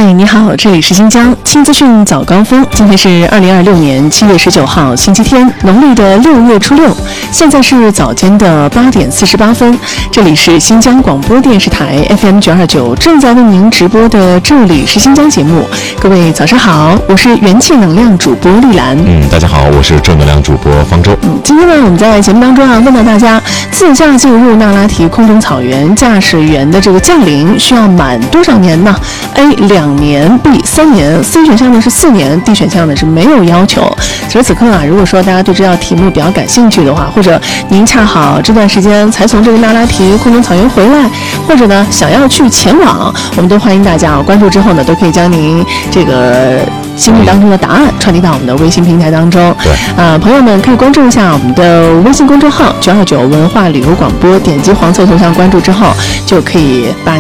嗨，你好，这里是新疆新资讯早高峰。今天是2026年7月19号，星期天，农历的6月初6。现在是早间的8点48分，这里是新疆广播电视台 FM 929，正在为您直播的这里是新疆节目。各位早上好，我是元气能量主播丽兰。 大家好，我是正能量主播方舟。 今天呢，我们在节目当中问到大家，自驾进入那拉提空中草原，驾驶员的这个驾龄需要满多少年呢？ A 2年 B 3年 C 选项呢是4年 D 选项呢是没有要求。此时此刻如果说大家对这道题目比较感兴趣的话，或者您恰好这段时间才从这个那拉提空中草原回来，或者呢想要去前往，我们都欢迎大家关注之后呢，都可以将您这个心目当中的答案传递到我们的微信平台当中。朋友们可以关注一下我们的微信公众号929文化旅游广播，点击黄色头像关注之后，就可以把